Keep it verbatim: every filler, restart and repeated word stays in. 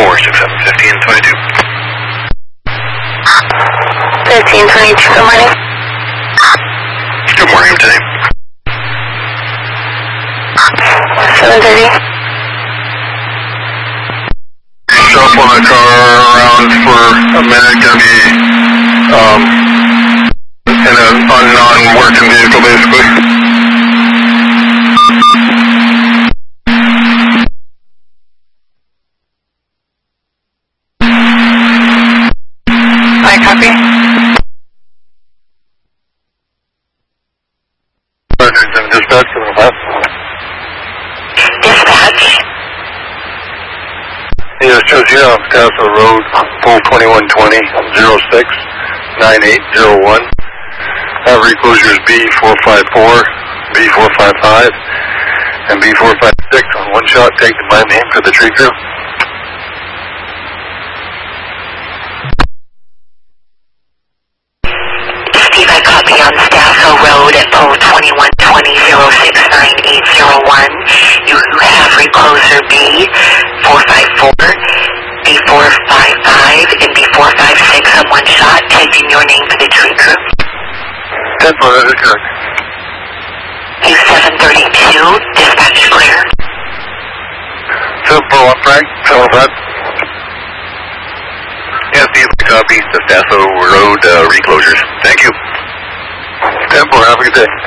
four, six seven, fifteen twenty-two. fifteen twenty-two, good morning. Good morning today. seven thirty. Stop on the car around for a minute, gonna be um, in a, a non-working vehicle basically. I copy. Dispatch to the left. Dispatch. Yeah, it shows you on Castle Road, poll twenty-one twenty, zero six, nine eight zero one. Have reclosures B four five four, B four five five, and B four five six on one shot taken by name for the tree crew. Steve, I copy on Staffel Road at poll twenty-one twenty, zero six nine eight zero one. You have recloser B four five four, B four five five, and B four five six on one shot, taking your name for the tree crew. ten four, that is correct. U seven thirty-two, dispatch clear. seven four one, Frank, tell that. Yeah, Steve, copy the Stasso Road uh, reclosures. Thank you. ten four, have a good day.